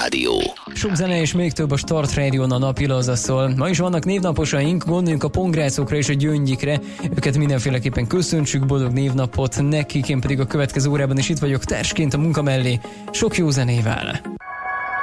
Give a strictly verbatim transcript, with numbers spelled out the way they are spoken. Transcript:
Rádió. Sok zene és még több a Start Rádión a napilazza szól. Ma is vannak névnaposaink, gondoljunk a pongrácokra és a gyöngyikre. Őket mindenféleképpen köszöntsük, boldog névnapot nekik, én pedig a következő órában is itt vagyok társként a munka mellé. Sok jó zenével.